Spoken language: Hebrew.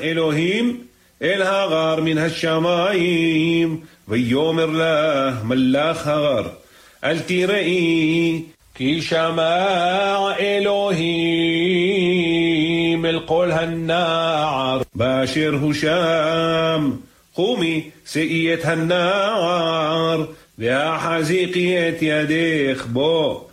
אלוהים אל הגר מן השמיים, ויאמר לה מלאך הגר, אל תיראי, כי שמע אלוהים אל קול הנער באשר הוא שם. קומי שאי את הנער, והחזיקי את ידך בו,